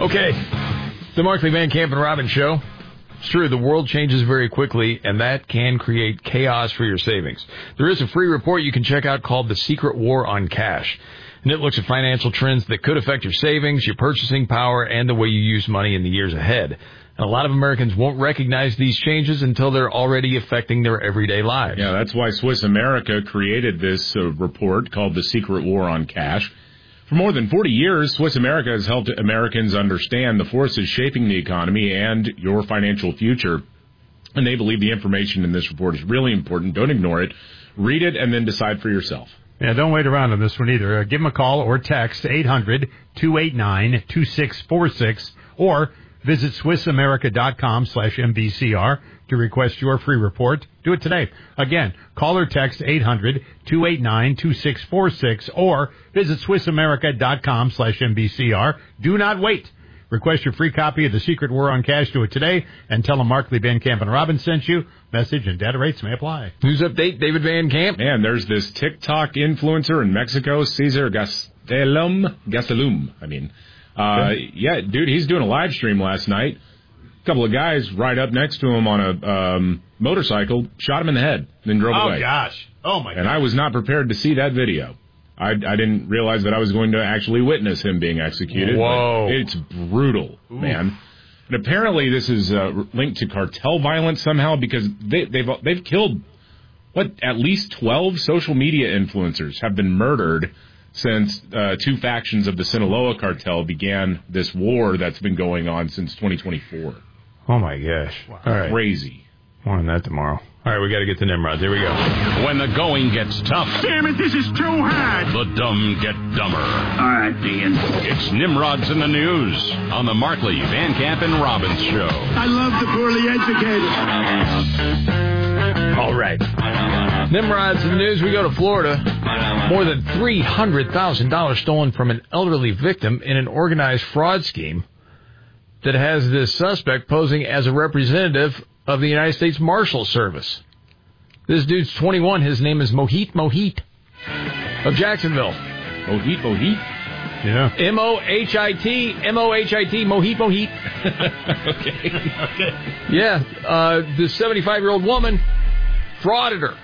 Okay, the Markley, Van Camp, and Robbins Show. It's true, the world changes very quickly, and that can create chaos for your savings. There is a free report you can check out called The Secret War on Cash. And it looks at financial trends that could affect your savings, your purchasing power, and the way you use money in the years ahead. And a lot of Americans won't recognize these changes until they're already affecting their everyday lives. Yeah, that's why Swiss America created this report called The Secret War on Cash. For more than 40 years, Swiss America has helped Americans understand the forces shaping the economy and your financial future. And they believe the information in this report is really important. Don't ignore it. Read it and then decide for yourself. Yeah, don't wait around on this one either. Give them a call or text 800-289-2646 or visit SwissAmerica.com/MVCR to request your free report. Do it today. Again, call or text 800-289-2646 or visit SwissAmerica.com/MVCR. Do not wait. Request your free copy of The Secret War on Cash. Do it today and tell them Markley, Van Camp, and Robbins sent you. Message and data rates may apply. News update, David Van Camp. And there's this TikTok influencer in Mexico, Cesar Gastelum. Yeah, dude, he's doing a live stream last night. A couple of guys right up next to him on a motorcycle, shot him in the head, then drove away. Oh, gosh. Oh, my God. And I was not prepared to see that video. I didn't realize that I was going to actually witness him being executed. Whoa. It's brutal, man. And apparently this is linked to cartel violence somehow because they've killed, at least 12 social media influencers have been murdered since two factions of the Sinaloa cartel began this war that's been going on since 2024. Oh, my gosh. Wow. All right. Crazy. More on that tomorrow. All right, we got to get to Nimrods. Here we go. When the going gets tough. Damn it, this is too hard. The dumb get dumber. All right, Dean. It's Nimrods in the News on the Markley, Van Camp, and Robbins Show. I love the poorly educated. All right. Nimrods in the News. We go to Florida. More than $300,000 stolen from an elderly victim in an organized fraud scheme that has this suspect posing as a representative of the United States Marshal Service. This dude's 21. His name is Mohit of Jacksonville. Mohit? Yeah. M-O-H-I-T, Mohit. Okay. Yeah, this 75-year-old woman frauded her.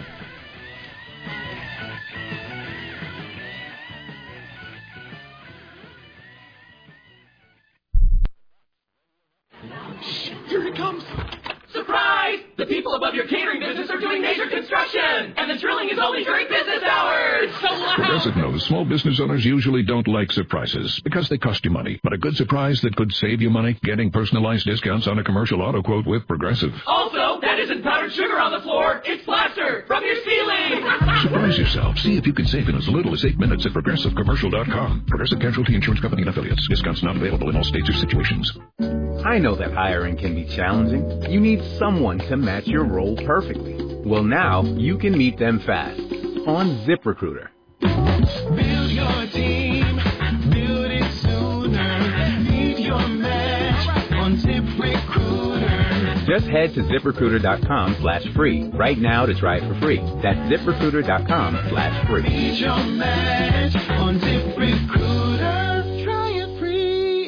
Here it comes. Surprise! The people above your catering business are doing major construction, and the drilling is only during business hours. So loud. Progressive knows small business owners usually don't like surprises because they cost you money. But a good surprise that could save you money? Getting personalized discounts on a commercial auto quote with Progressive. Also, that isn't powdered sugar on the floor. It's plaster from your ceiling. Surprise yourself. See if you can save in as little as 8 minutes at ProgressiveCommercial.com. Progressive Casualty Insurance Company and Affiliates. Discounts not available in all states or situations. I know that hiring can be challenging. You need someone to match your role perfectly. Well, now you can meet them fast on ZipRecruiter. Build your team, build it sooner. Meet your match on ZipRecruiter. Just head to ZipRecruiter.com/free right now to try it for free. That's ZipRecruiter.com/free. Meet your match on ZipRecruiter. Try it free.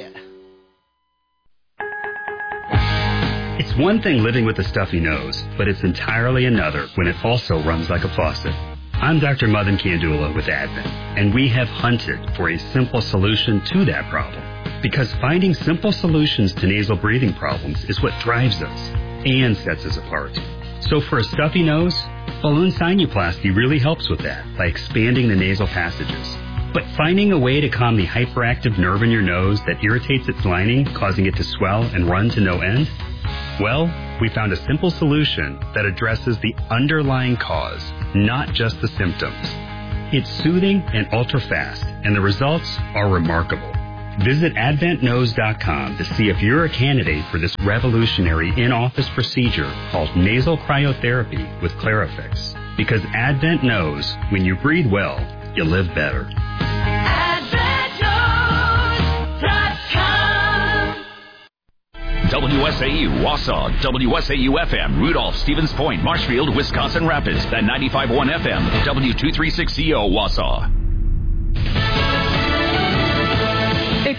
It's one thing living with a stuffy nose, but it's entirely another when it also runs like a faucet. I'm Dr. Madan Kandula with Advent, and we have hunted for a simple solution to that problem. Because finding simple solutions to nasal breathing problems is what drives us and sets us apart. So for a stuffy nose, balloon sinuplasty really helps with that by expanding the nasal passages. But finding a way to calm the hyperactive nerve in your nose that irritates its lining, causing it to swell and run to no end? Well, we found a simple solution that addresses the underlying cause, not just the symptoms. It's soothing and ultra-fast, and the results are remarkable. Visit AdventNose.com to see if you're a candidate for this revolutionary in-office procedure called nasal cryotherapy with Clarifix. Because Advent knows when you breathe well, you live better. WSAU, Wausau, WSAU-FM, Rudolph, Stevens Point, Marshfield, Wisconsin Rapids, and 95.1 FM, W236CO, Wausau. It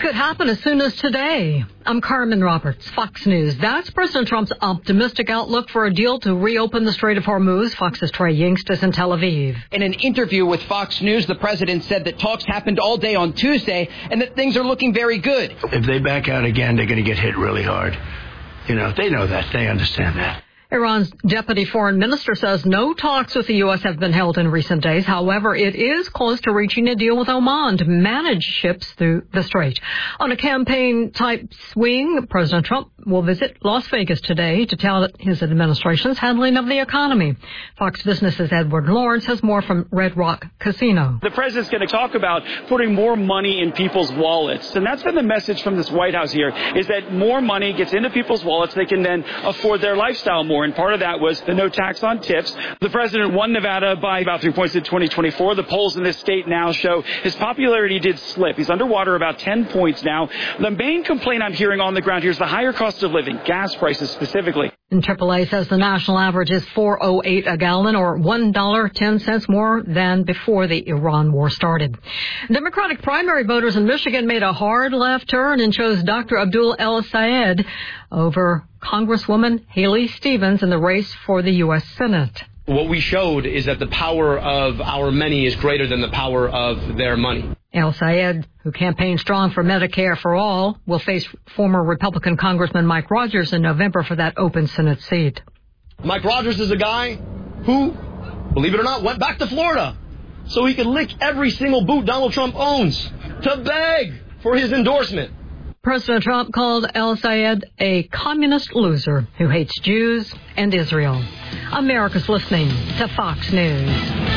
could happen as soon as today. I'm Carmen Roberts, Fox News. That's President Trump's optimistic outlook for a deal to reopen the Strait of Hormuz. Fox's Trey Yingst is in Tel Aviv. In an interview with Fox News, the president said that talks happened all day on Tuesday and that things are looking very good. If they back out again, they're going to get hit really hard. They know that. They understand that. Iran's deputy foreign minister says no talks with the U.S. have been held in recent days. However, it is close to reaching a deal with Oman to manage ships through the strait. On a campaign-type swing, President Trump will visit Las Vegas today to tell his administration's handling of the economy. Fox Business's Edward Lawrence has more from Red Rock Casino. The president's going to talk about putting more money in people's wallets. And that's been the message from this White House here, is that more money gets into people's wallets. They can then afford their lifestyle more. And part of that was the no tax on tips. The president won Nevada by about 3 points in 2024. The polls in this state now show his popularity did slip. He's underwater about 10 points now. The main complaint I'm hearing on the ground here is the higher cost of living, gas prices specifically. And AAA says the national average is $4.08 a gallon, or $1.10 more than before the Iran war started. Democratic primary voters in Michigan made a hard left turn and chose Dr. Abdul El Sayed over Congresswoman Haley Stevens in the race for the U.S. Senate. What we showed is that the power of our many is greater than the power of their money. El Sayed, who campaigned strong for Medicare for all, will face former Republican Congressman Mike Rogers in November for that open Senate seat. Mike Rogers is a guy who, believe it or not, went back to Florida so he could lick every single boot Donald Trump owns to beg for his endorsement. President Trump called El Sayed a communist loser who hates Jews and Israel. America's listening to Fox News.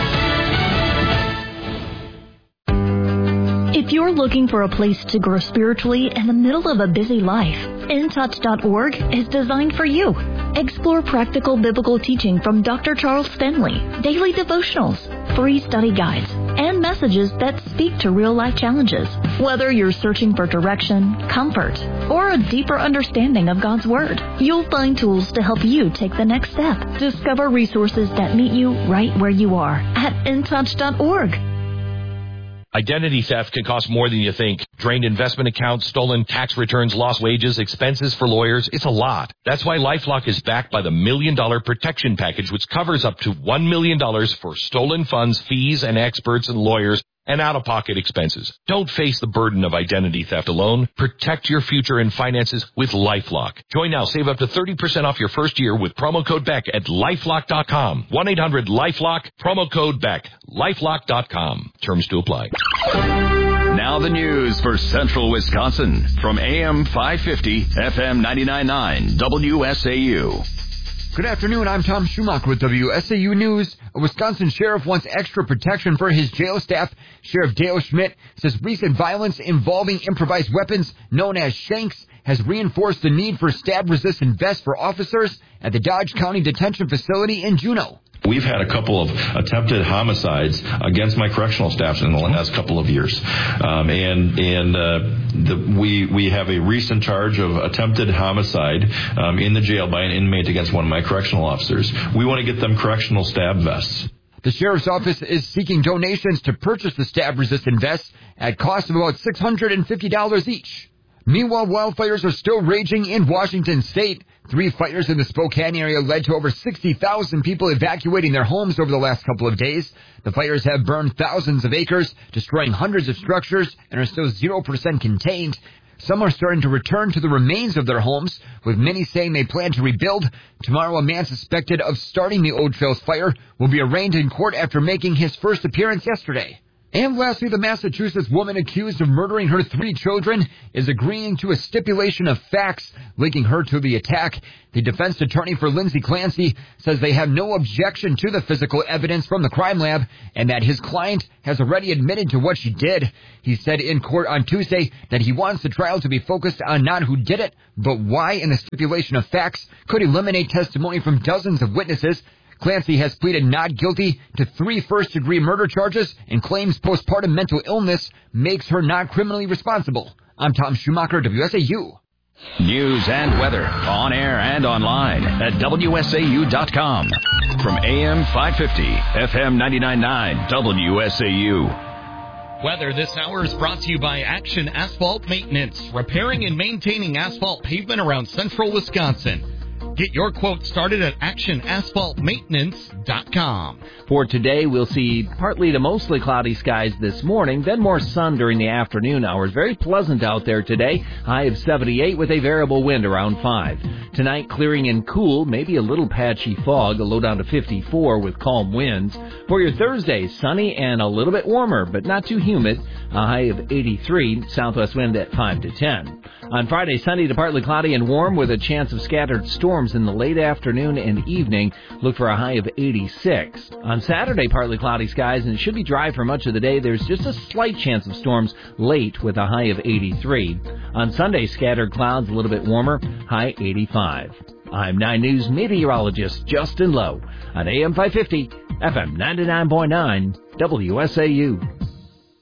If you're looking for a place to grow spiritually in the middle of a busy life, InTouch.org is designed for you. Explore practical biblical teaching from Dr. Charles Stanley, daily devotionals, free study guides, and messages that speak to real-life challenges. Whether you're searching for direction, comfort, or a deeper understanding of God's Word, you'll find tools to help you take the next step. Discover resources that meet you right where you are at InTouch.org. Identity theft can cost more than you think. Drained investment accounts, stolen tax returns, lost wages, expenses for lawyers. It's a lot. That's why LifeLock is backed by the $1 Million Protection Package, which covers up to $1 million for stolen funds, fees, and experts and lawyers, and out-of-pocket expenses. Don't face the burden of identity theft alone. Protect your future and finances with LifeLock. Join now. Save up to 30% off your first year with promo code BECK at LifeLock.com. 1-800-LifeLock, promo code BECK. LifeLock.com. Terms to apply. Now the news for Central Wisconsin from AM 550, FM 99.9, WSAU. Good afternoon, I'm Tom Schumacher with WSAU News. A Wisconsin sheriff wants extra protection for his jail staff. Sheriff Dale Schmidt says recent violence involving improvised weapons known as shanks has reinforced the need for stab-resistant vests for officers at the Dodge County Detention Facility in Juneau. We've had a couple of attempted homicides against my correctional staff in the last couple of years. We have a recent charge of attempted homicide in the jail by an inmate against one of my correctional officers. We want to get them correctional stab vests. The sheriff's office is seeking donations to purchase the stab-resistant vests at cost of about $650 each. Meanwhile, wildfires are still raging in Washington state. 3 fires in the Spokane area led to over 60,000 people evacuating their homes over the last couple of days. The fires have burned thousands of acres, destroying hundreds of structures, and are still 0% contained. Some are starting to return to the remains of their homes, with many saying they plan to rebuild. Tomorrow, a man suspected of starting the Old Trails fire will be arraigned in court after making his first appearance yesterday. And lastly, the Massachusetts woman accused of murdering her 3 children is agreeing to a stipulation of facts linking her to the attack. The defense attorney for Lindsay Clancy says they have no objection to the physical evidence from the crime lab and that his client has already admitted to what she did. He said in court on Tuesday that he wants the trial to be focused on not who did it, but why, and the stipulation of facts could eliminate testimony from dozens of witnesses. Clancy has pleaded not guilty to 3 first-degree murder charges and claims postpartum mental illness makes her not criminally responsible. I'm Tom Schumacher, WSAU. News and weather on air and online at WSAU.com. From AM 550, FM 99.9, WSAU. Weather this hour is brought to you by Action Asphalt Maintenance, repairing and maintaining asphalt pavement around central Wisconsin. Get your quote started at actionasphaltmaintenance.com. For today, we'll see partly to mostly cloudy skies this morning, then more sun during the afternoon hours. Very pleasant out there today. High of 78 with a variable wind around 5. Tonight, clearing and cool, maybe a little patchy fog, a low down to 54 with calm winds. For your Thursday, sunny and a little bit warmer, but not too humid. A high of 83, southwest wind at 5 to 10. On Friday, sunny to partly cloudy and warm with a chance of scattered storms in the late afternoon and evening. Look for a high of 86. On Saturday, partly cloudy skies, and it should be dry for much of the day. There's just a slight chance of storms late with a high of 83. On Sunday, scattered clouds, a little bit warmer, high 85. I'm 9 News meteorologist Justin Lowe on AM 550, FM 99.9, WSAU.